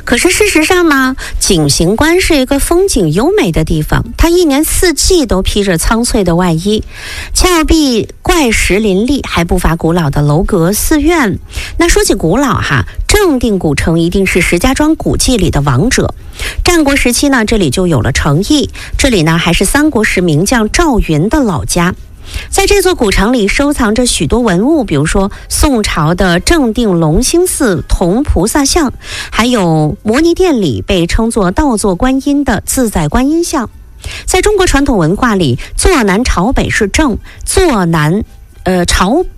可是事实上呢，景行关是一个风景优美的地方，它一年四季都披着苍翠的外衣，峭壁怪石林立，还不乏古老的楼阁寺院。那说起古老正定古城一定是石家庄古迹里的王者。战国时期呢，这里就有了城邑，这里呢还是三国时名将赵云的老家。在这座古城里收藏着许多文物，比如说宋朝的正定隆兴寺铜菩萨像，还有摩尼殿里被称作倒坐观音的自在观音像。在中国传统文化里，坐南朝北是正，坐南朝